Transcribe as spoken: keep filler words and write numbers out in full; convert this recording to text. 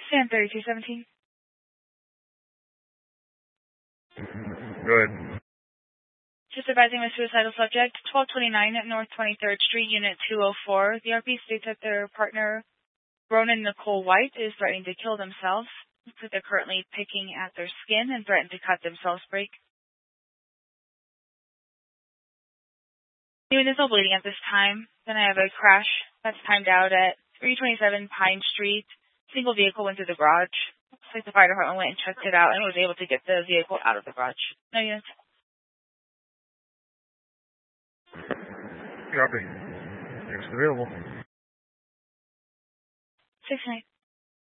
Sam thirty-two seventeen. Go ahead. Just advising a suicidal subject, twelve twenty-nine at North twenty-third Street, Unit two oh four. The R P states that their partner, Ronan Nicole White, is threatening to kill themselves. Looks like they're currently picking at their skin and threaten to cut themselves break. There's no bleeding at this time. Then I have a crash that's timed out at three twenty-seven Pine Street. Single vehicle went through the garage. Looks like the fire department went and checked it out and was able to get the vehicle out of the garage. No units. Copy. Next available. six nine.